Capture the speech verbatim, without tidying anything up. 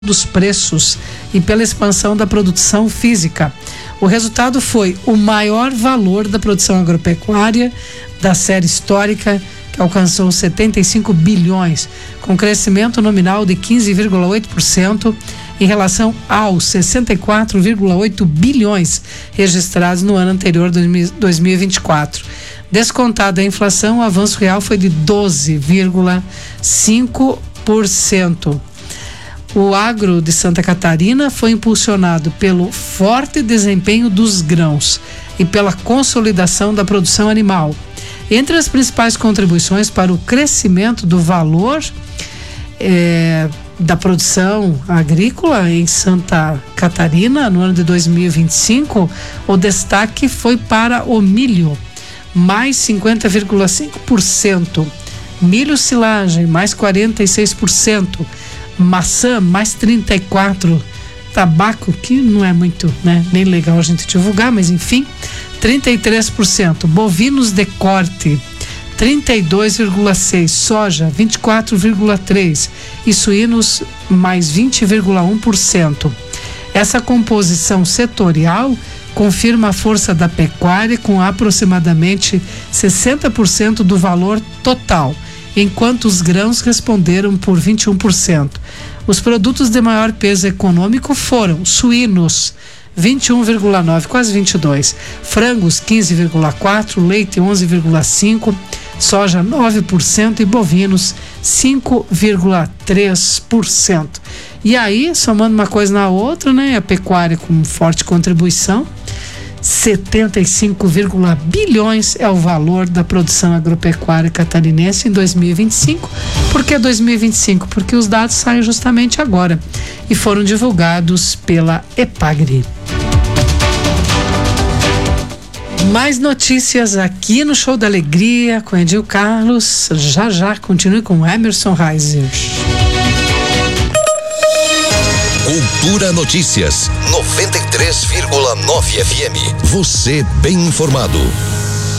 dos preços e pela expansão da produção física. O resultado foi o maior valor da produção agropecuária da série histórica, que alcançou setenta e cinco bilhões, com crescimento nominal de quinze vírgula oito por cento em relação aos sessenta e quatro vírgula oito bilhões registrados no ano anterior, dois mil e vinte e quatro. Descontada a inflação, o avanço real foi de doze vírgula cinco por cento. O agro de Santa Catarina foi impulsionado pelo forte desempenho dos grãos e pela consolidação da produção animal. Entre as principais contribuições para o crescimento do valor eh, da produção agrícola em Santa Catarina no ano de dois mil e vinte e cinco, o destaque foi para o milho, mais cinquenta vírgula cinco por cento, milho silagem, mais quarenta e seis por cento, maçã, mais trinta e quatro por cento, tabaco, que não é muito, né, nem legal a gente divulgar, mas enfim, trinta e três por cento, bovinos de corte, trinta e dois vírgula seis por cento, soja, vinte e quatro vírgula três por cento e suínos, mais vinte vírgula um por cento. Essa composição setorial confirma a força da pecuária com aproximadamente sessenta por cento do valor total, enquanto os grãos responderam por vinte e um por cento. Os produtos de maior peso econômico foram suínos, vinte e um vírgula nove por cento, quase vinte e dois por cento, frangos, quinze vírgula quatro por cento, leite, onze vírgula cinco por cento, soja, nove por cento e bovinos, cinco vírgula três por cento. E aí, somando uma coisa na outra, né, a pecuária com forte contribuição, setenta e cinco vírgula bilhões é o valor da produção agropecuária catarinense em dois mil e vinte e cinco. Por que dois mil e vinte e cinco? Porque os dados saem justamente agora e foram divulgados pela Epagri. Mais notícias aqui no Show da Alegria com Edil Carlos. Já já continue com Emerson Reiser. Cultura Notícias noventa e três vírgula nove F M. Você bem informado.